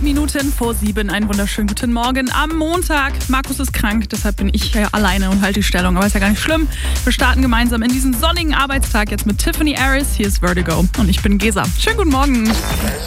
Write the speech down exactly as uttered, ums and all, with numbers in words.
Minuten vor sieben. Einen wunderschönen guten Morgen am Montag. Markus ist krank, deshalb bin ich hier alleine und halte die Stellung. Aber ist ja gar nicht schlimm. Wir starten gemeinsam in diesen sonnigen Arbeitstag jetzt mit Tiffany Harris. Hier ist Vertigo und ich bin Gesa. Schönen guten Morgen.